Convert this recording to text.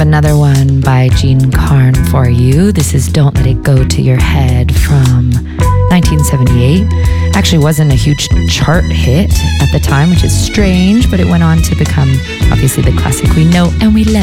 another one by Jean Carn for you. This is Don't Let It Go to Your Head from 1978. Actually wasn't a huge chart hit at the time, which is strange, but it went on to become obviously the classic we know and we love.